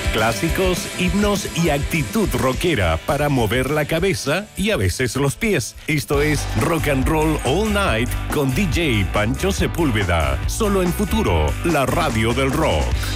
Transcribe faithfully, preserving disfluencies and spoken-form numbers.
Clásicos, himnos y actitud rockera para mover la cabeza y a veces los pies. Esto es Rock and Roll All Night con D J Pancho Sepúlveda. Solo en Futuro, la radio del rock.